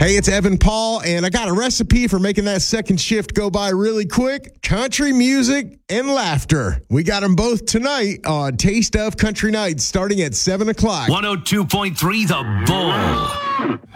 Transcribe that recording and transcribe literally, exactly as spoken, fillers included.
Hey, it's Evan Paul, and I got a recipe for making that second shift go by really quick. Country music and laughter. We got them both tonight on Taste of Country Nights, starting at seven o'clock. one oh two point three The Bull.